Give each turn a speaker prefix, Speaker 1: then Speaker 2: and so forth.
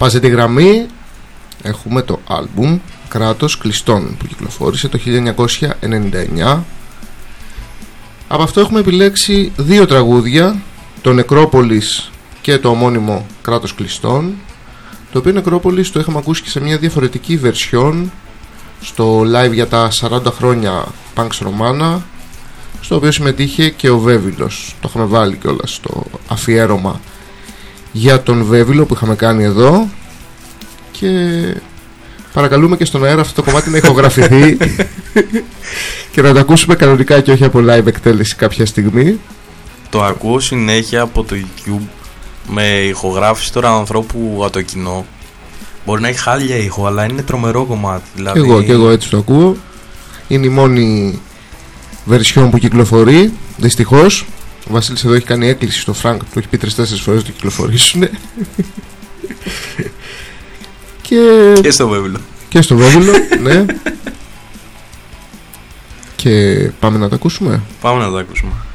Speaker 1: Μαζί τη γραμμή έχουμε το άλμπουμ Κράτος Κλειστών που κυκλοφόρησε το 1999. Από αυτό έχουμε επιλέξει 2 τραγούδια, το Νεκρόπολης και το ομώνυμο Κράτος Κλειστών, το οποίο Νεκρόπολης το είχαμε ακούσει και σε μια διαφορετική version στο live για τα 40 χρόνια Punks Romana, στο οποίο συμμετείχε και ο Βέβυλος. Το έχουμε βάλει κιόλας στο αφιέρωμα για τον Βέβυλο που είχαμε κάνει εδώ, και παρακαλούμε και στον αέρα αυτό το κομμάτι να ηχογραφηθεί και να το ακούσουμε κανονικά και όχι από live εκτέλεση κάποια στιγμή.
Speaker 2: Το ακούω συνέχεια από το YouTube με ηχογράφηση τώρα ανθρώπου από το κοινό. Μπορεί να έχει χάλια ήχο, αλλά είναι τρομερό κομμάτι. Δηλαδή...
Speaker 1: Και εγώ έτσι το ακούω. Είναι η μόνη version που κυκλοφορεί, δυστυχώς. Ο Βασίλης εδώ έχει κάνει έκκληση στο Frank, του έχει πει 3-4 φορές να το κυκλοφορήσουν. Και
Speaker 2: στο Βέβυλο.
Speaker 1: Και στο Βέβυλο, ναι. Και πάμε να τα ακούσουμε.
Speaker 2: Πάμε να τα ακούσουμε.